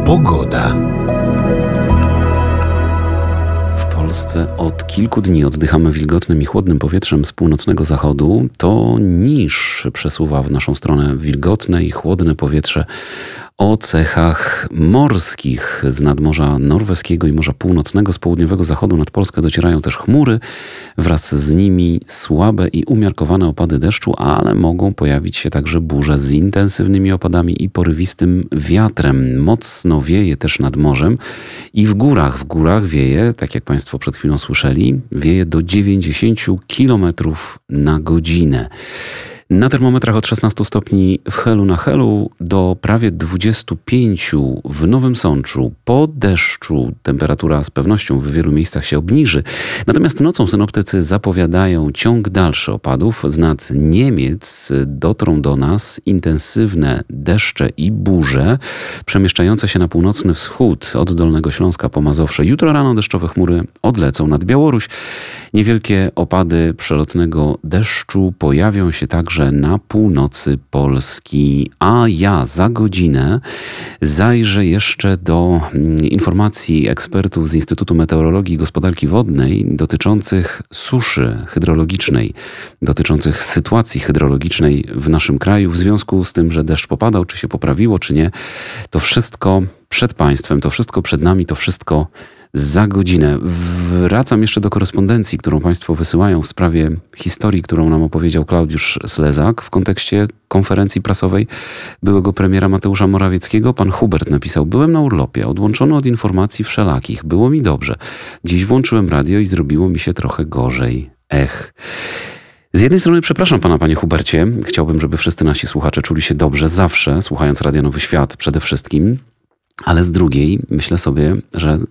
Pogoda. W Polsce od kilku dni oddychamy wilgotnym i chłodnym powietrzem z północnego zachodu. To niż przesuwa w naszą stronę wilgotne i chłodne powietrze o cechach morskich. Z nadmorza norweskiego i Morza Północnego, z południowego zachodu nad Polskę docierają też chmury. Wraz z nimi słabe i umiarkowane opady deszczu, ale mogą pojawić się także burze z intensywnymi opadami i porywistym wiatrem. Mocno wieje też nad morzem i w górach wieje, tak jak Państwo przed chwilą słyszeli, wieje do 90 km na godzinę. Na termometrach od 16 stopni w Helu na Helu do prawie 25 w Nowym Sączu. Po deszczu temperatura z pewnością w wielu miejscach się obniży. Natomiast nocą synoptycy zapowiadają ciąg dalszy opadów. Z nad Niemiec dotrą do nas intensywne deszcze i burze przemieszczające się na północny wschód od Dolnego Śląska po Mazowsze. Jutro rano deszczowe chmury odlecą nad Białoruś. Niewielkie opady przelotnego deszczu pojawią się także na północy Polski. A ja za godzinę zajrzę jeszcze do informacji ekspertów z Instytutu Meteorologii i Gospodarki Wodnej dotyczących suszy hydrologicznej, dotyczących sytuacji hydrologicznej w naszym kraju w związku z tym, że deszcz popadał, czy się poprawiło, czy nie. To wszystko przed Państwem, to wszystko przed nami, to wszystko za godzinę. Wracam jeszcze do korespondencji, którą Państwo wysyłają w sprawie historii, którą nam opowiedział Klaudiusz Slezak w kontekście konferencji prasowej byłego premiera Mateusza Morawieckiego. Pan Hubert napisał: byłem na urlopie, odłączony od informacji wszelakich. Było mi dobrze. Dziś włączyłem radio i zrobiło mi się trochę gorzej. Z jednej strony przepraszam pana, panie Hubercie. Chciałbym, żeby wszyscy nasi słuchacze czuli się dobrze zawsze, słuchając Radia Nowy Świat przede wszystkim. Ale z drugiej myślę sobie, że